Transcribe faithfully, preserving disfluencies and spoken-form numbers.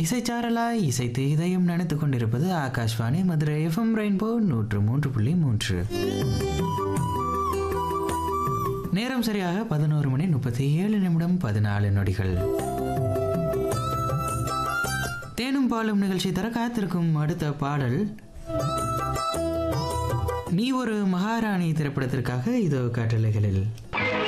இசைச்சாரலாய் இசைத்து இதயம் நினைத்துக் கொண்டிருப்பது ஆகாஷ்வாணி மதுரை எஃப்எம் ரெயின்போ நூற்று மூன்று புள்ளி மூன்று. நேரம் சரியாக பதினோரு மணி முப்பத்தி ஏழு நிமிடம் பதினாலு நொடிகள். தேனும் பாலும் நிகழ்ச்சி தர காத்திருக்கும் அடுத்த பாடல் நீ ஒரு மகாராணி திரைப்படத்திற்காக இதோ காட்டலைகளில்.